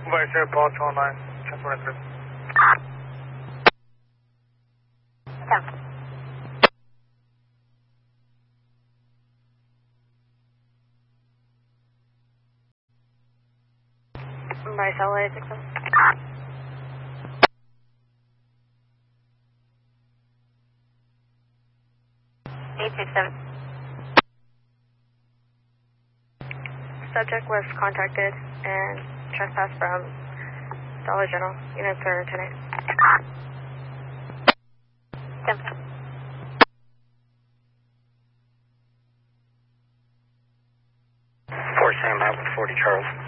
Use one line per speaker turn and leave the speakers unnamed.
Vice Air Paul 209, 1023.
Vice LA 67. 867. Subject was contacted and trespassed from Dollar General. Units are today. 10.
4 Sam out with 40 Charles.